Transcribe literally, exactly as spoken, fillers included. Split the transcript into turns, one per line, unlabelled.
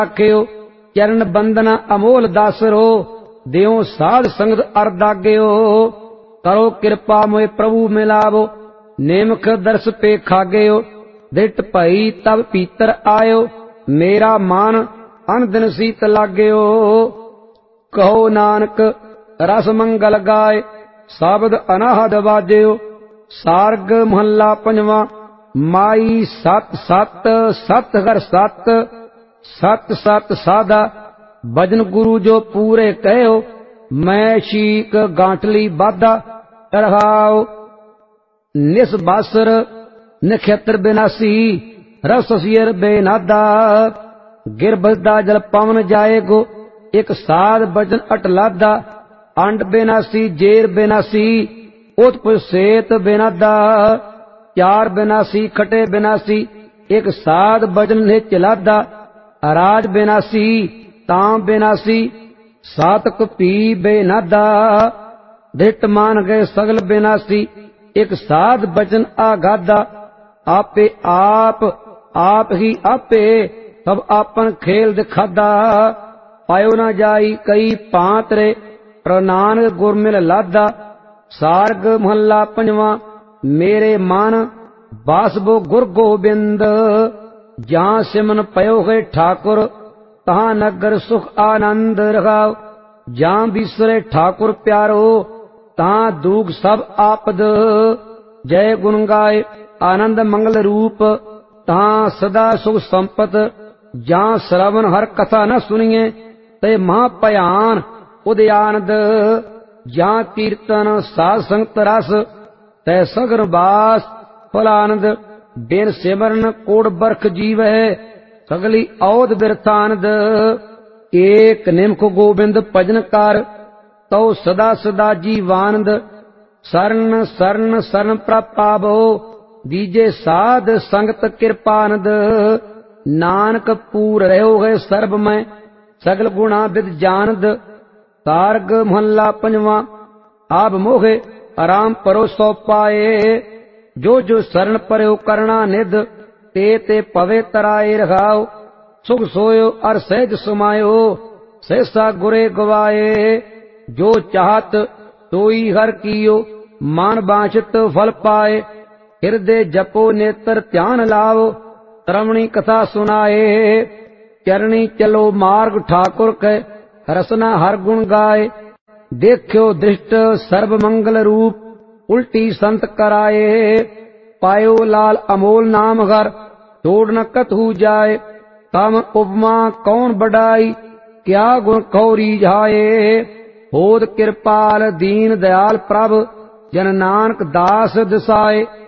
आखियो चरण बंदना अमोल दासरो देओ साध संगत अरदाग्यो करो कृपा मोए प्रभु मिलावो नेमख दर्श पे खाग्यो दिट भई तब पीतर आयो मेरा मान अन दिन सीत लाग्यो कहो नानक रस मंगल गाय शब्द अनाहद वाज्यो सार्ग महला पंजवा माई सत सत सत घर सत सत सत साधा भजन गुरु जो पूरे कहो मैं शीक गांठली बाधा रहाओ निस बासर नक्षत्र बिनासी रस सियर बेनादा गिर बसदा जल पवन जाएगो एक साध भजन अटलादा अंड बेनासी जेर बेनासी उत्पुर सेत बेनादा चार बिनासी खटे बिनासी एक साध भजन ने चलादा राज बिनासी तां बिनासी सातक पी बेनादा धिट मान गए सगल बिनासी एक साध भजन आगादा आपे आप आप ही आपे सब आपन खेल दिखादा पायो न जाई कई पांतरे प्रनान गुरमिल लादा सार्ग महला पंजवा मेरे मन बासबो गुर गोबिंद जहाँ सिमन पयो है ठाकुर तहाँ नगर सुख आनंद रखाओ जहाँ बिसरे ठाकुर प्यारो तहाँ दुख सब आपद जय गुण गाय आनंद मंगल रूप तहाँ सदा सुख संपत जहाँ श्रवण हर कथा न सुनिए ते महाभयान उदयानद जहाँ कीर्तन साध संगत रस तै सगर बास फलानंद बिन सिमरन कोड बरख जीव है सगली औद बिरथानद एक निमख गोबिंद भजन कर तो सदा सदा जीवानंद शरण शरण शरण प्रपावो दीजे साध संगत कृपानंद नानक पूर रहो है सर्ब में सगल गुणा विद जानद तारग महला पंजवा आब मोहे आराम परो सौ पाए जो जो शरण परो करना निध ते ते पवे तराए रखाओ सुख सोयो अर सहज समायो सहसा गुरे गवाए जो चाहत तोई हर कियो मान बांछित फल पाए हृदय जपो नेत्र ध्यान लाओ तरमणी कथा सुनाए चरणी चलो मार्ग ठाकुर के रसना हर गुण गाए देखो दृष्ट सर्व मंगल रूप उल्टी संत कराए पायो लाल अमोल नाम घर छोड़ न कतहु जाए तम उपमा कौन बढ़ाई क्या गुण खौरी जाए होद कृपाल दीन दयाल प्रभ जन नानक दास दिसाए